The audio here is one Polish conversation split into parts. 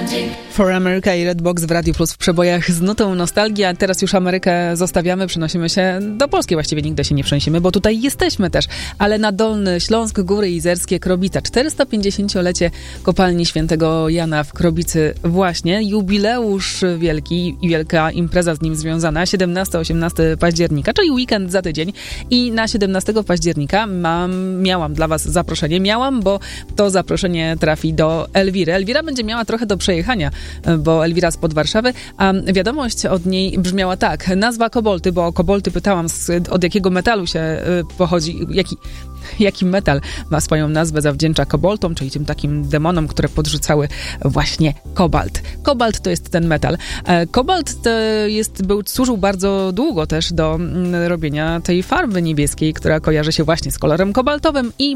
For America i Redbox w Radio Plus w przebojach z nutą nostalgia. Teraz już Amerykę zostawiamy, przenosimy się do Polski. Właściwie nigdy się nie przenosimy, bo tutaj jesteśmy też. Ale na Dolny Śląsk, Góry Izerskie, Krobica. 450-lecie kopalni Świętego Jana w Krobicy właśnie. Jubileusz wielki i wielka impreza z nim związana. 17-18 października, czyli weekend za tydzień. I na 17 października miałam dla was zaproszenie. Bo to zaproszenie trafi do Elwiry. Elwira będzie miała trochę do przejechania, bo Elwira spod Warszawy, a wiadomość od niej brzmiała tak. Nazwa Kobolty, bo o Kobolty pytałam, od jakiego metalu się pochodzi, jaki metal ma swoją nazwę, zawdzięcza koboltom, czyli tym takim demonom, które podrzucały właśnie kobalt. Kobalt to jest ten metal. Kobalt służył bardzo długo też do robienia tej farby niebieskiej, która kojarzy się właśnie z kolorem kobaltowym i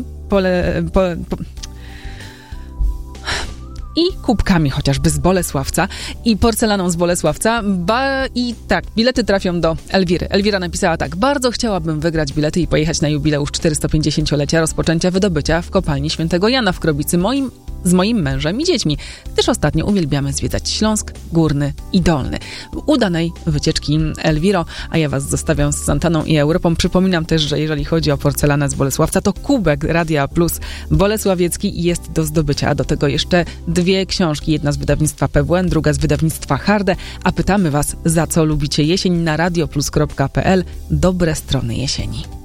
i kubkami chociażby z Bolesławca i porcelaną z Bolesławca. I tak, bilety trafią do Elwiry. Elwira napisała tak: bardzo chciałabym wygrać bilety i pojechać na jubileusz 450-lecia rozpoczęcia wydobycia w kopalni Świętego Jana w Krobicy z moim mężem i dziećmi, gdyż ostatnio uwielbiamy zwiedzać Śląsk Górny i Dolny. Udanej wycieczki, Elwiro, a ja was zostawiam z Santaną i Europą. Przypominam też, że jeżeli chodzi o porcelanę z Bolesławca, to kubek Radia Plus bolesławiecki jest do zdobycia, a do tego jeszcze 2 książki, jedna z wydawnictwa PWN, druga z wydawnictwa Harde, a pytamy was, za co lubicie jesień na radioplus.pl. Dobre strony jesieni.